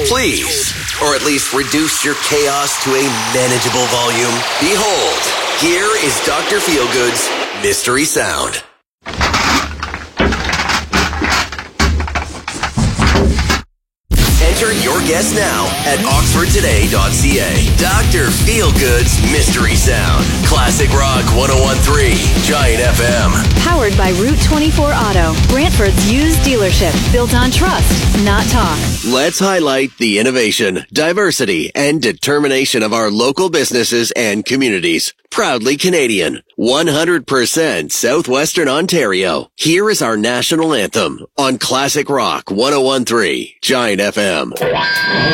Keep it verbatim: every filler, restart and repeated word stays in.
please, or at least reduce your chaos to a manageable volume. Behold, here is Doctor Feelgood's Mystery Sound. Enter your guess now at oxford today dot c a. Doctor Feelgood's Mystery Sound. Classic Rock one oh one point three, Giant F M. Powered by Route twenty-four Auto. Brantford's used dealership. Built on trust, not talk. Let's highlight the innovation, diversity, and determination of our local businesses and communities. Proudly Canadian. one hundred percent Southwestern Ontario. Here is our national anthem on Classic Rock one oh one point three, Giant F M.